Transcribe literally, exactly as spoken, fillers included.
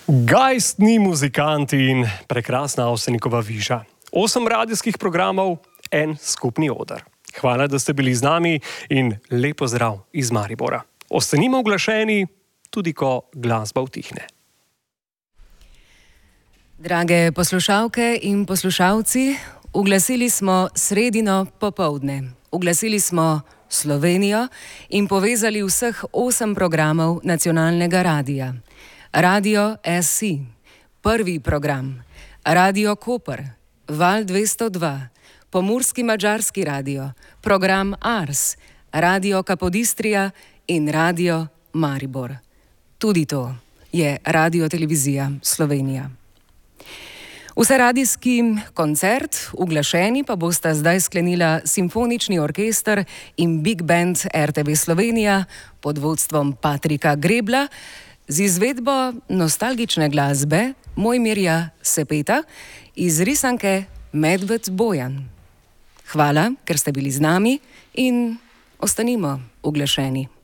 Gajstni muzikanti in prekrasna Avsenikova viža. Osem radijskih programov, en skupni oder. Hvala, da ste bili z nami in lep pozdrav iz Maribora. Ostanimo uglašeni, tudi ko glasba utihne. Drage poslušalke in poslušalci, uglasili smo sredino popoldne. Uglasili smo Slovenijo in povezali vseh osem programov nacionalnega radija. Radio S C, prvi program, Radio Koper, Val dvesto dva, Pomurski madžarski radio, program Ars, Radio Kapodistrija in Radio Maribor. Tudi to je Radio-televizija Slovenija. Vse radijski koncert, uglašeni pa bosta zdaj sklenila Simfonični orkester in Big Band R T V Slovenija pod vodstvom Patrika Grebla z izvedbo nostalgične glasbe Mojmirja Sepeta iz risanke Medved Bojan. Hvala, ker ste bili z nami in ostanimo uglašeni.